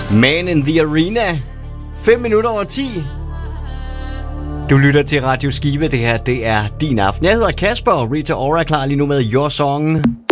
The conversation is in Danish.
Man in the Arena. 5 minutter over 10. Du lytter til Radio Skive. Det her, det er din aften. Jeg hedder Kasper, og Rita Ora er klar lige nu med Your Song.